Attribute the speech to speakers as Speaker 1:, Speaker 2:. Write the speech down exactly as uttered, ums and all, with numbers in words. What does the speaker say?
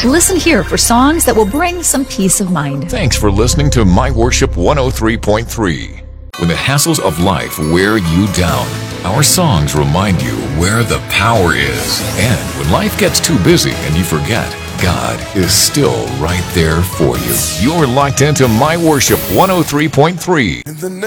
Speaker 1: Listen here for songs that will bring some peace of mind.
Speaker 2: Thanks for listening to My Worship one oh three point three. When the hassles of life wear you down, our songs remind you where the power is. And when life gets too busy and you forget, God is still right there for you. You're locked into My Worship one oh three point three.